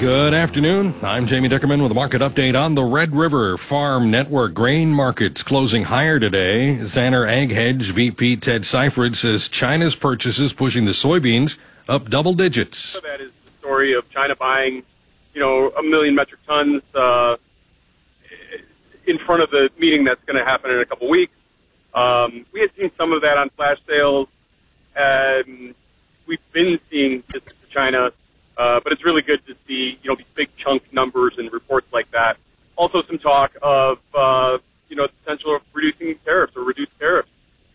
Good afternoon. I'm Jamie Dickerman with a market update on the Red River Farm Network. Grain markets closing higher today. Zanner Ag Hedge VP Ted Seifert says China's purchases pushing the soybeans up double digits. So that is the story of China buying, 1 million metric tons in front of the meeting that's going to happen in a couple weeks. We had seen some of that on flash sales. We've been seeing this to China. But it's really good to see, these big chunk numbers and reports like that. Also some talk of, the potential of reducing tariffs or reduced tariffs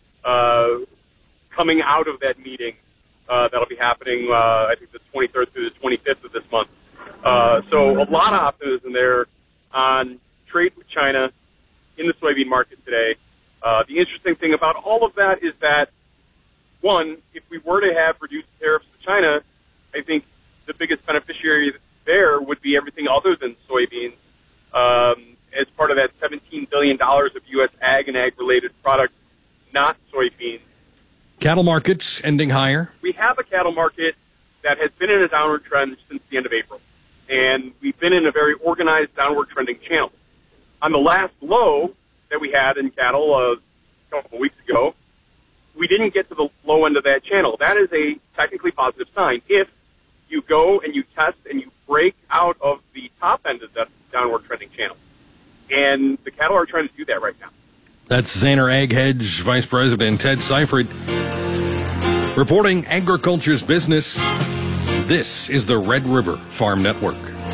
coming out of that meeting. That'll be happening, I think, the 23rd through the 25th of this month. So a lot of optimism there on trade with China in the soybean market today. The interesting thing about all of that is that, one, if we were to have reduced tariffs to China, I think the biggest beneficiary there would be everything other than soybeans. As part of that $17 billion of U.S. ag and ag-related products, not soybeans. Cattle markets ending higher. We have a cattle market that has been in a downward trend since the end of April. And we've been in a very organized downward trending channel. On the last low that we had in cattle a couple of weeks ago, we didn't get to the low end of that channel. That is a technically positive sign. If you go and you test and you break out of the top end of that downward trending channel. And the cattle are trying to do that right now. That's Zanner Ag Hedge Vice President Ted Seifert reporting agriculture's business. This is the Red River Farm Network.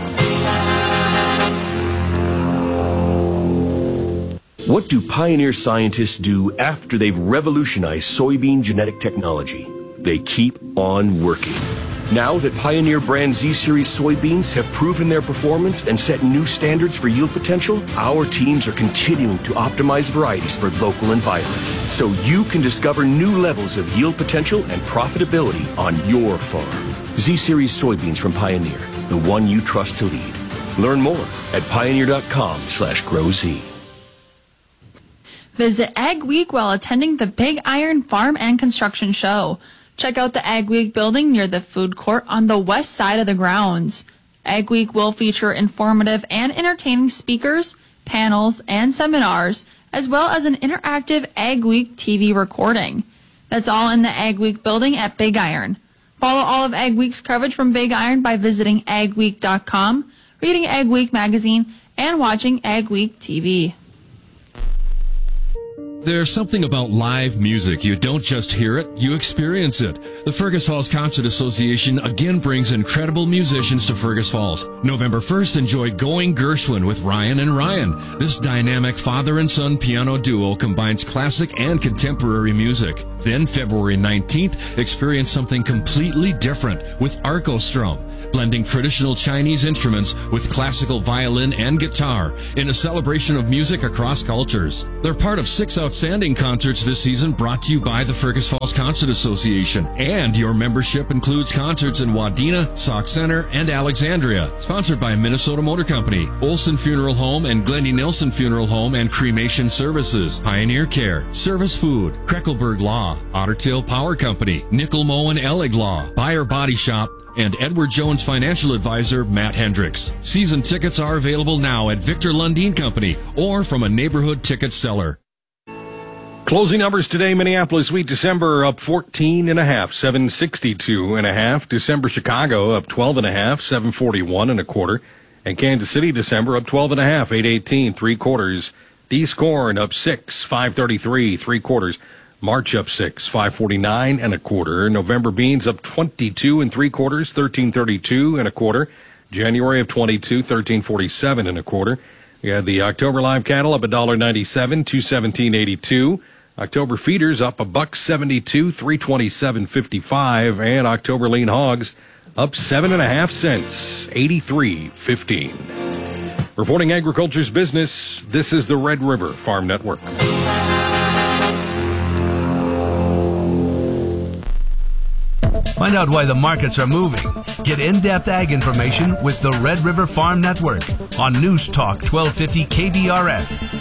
What do Pioneer scientists do after they've revolutionized soybean genetic technology? They keep on working. Now that Pioneer brand Z-Series soybeans have proven their performance and set new standards for yield potential, our teams are continuing to optimize varieties for local environments, so you can discover new levels of yield potential and profitability on your farm. Z-Series soybeans from Pioneer, the one you trust to lead. Learn more at pioneer.com/growz. Visit Ag Week while attending the Big Iron Farm and Construction Show. Check out the Ag Week building near the food court on the west side of the grounds. Ag Week will feature informative and entertaining speakers, panels, and seminars, as well as an interactive Ag Week TV recording. That's all in the Ag Week building at Big Iron. Follow all of Ag Week's coverage from Big Iron by visiting agweek.com, reading Ag Week magazine, and watching Ag Week TV. There's something about live music. You don't just hear it, you experience it. The Fergus Falls Concert Association again brings incredible musicians to Fergus Falls. November 1st, enjoy Going Gershwin with Ryan and Ryan. This dynamic father and son piano duo combines classic and contemporary music. Then February 19th, experience something completely different with Arcostrum, blending traditional Chinese instruments with classical violin and guitar in a celebration of music across cultures. They're part of 6 outstanding concerts this season brought to you by the Fergus Falls Concert Association. And your membership includes concerts in Wadena, Sauk Center, and Alexandria. Sponsored by Minnesota Motor Company, Olson Funeral Home and Glendy Nilsson Funeral Home and Cremation Services, Pioneer Care, Service Food, Kreckelberg Law, Otter Tail Power Company, Nickel Moe and Ellig Law, Buyer Body Shop, and Edward Jones financial advisor Matt Hendricks. Season tickets are available now at Victor Lundeen Company or from a neighborhood ticket seller. Closing numbers today, Minneapolis wheat December up 14.5, 762.5. December Chicago up 12.5, 741.25. And Kansas City December up 12.5, 818, 3/4. D's corn up 6, 533, 3/4. March up 6, 549.25. November beans up 22 3/4, 1332.25. January of 22, 1347.25. We had the October live cattle up $1.97, 217.82. October feeders up $1.72, 327.55, and October lean hogs up 7.5 cents, 83.15. Reporting agriculture's business, this is the Red River Farm Network. Find out why the markets are moving. Get in-depth ag information with the Red River Farm Network on News Talk 1250 KBRF.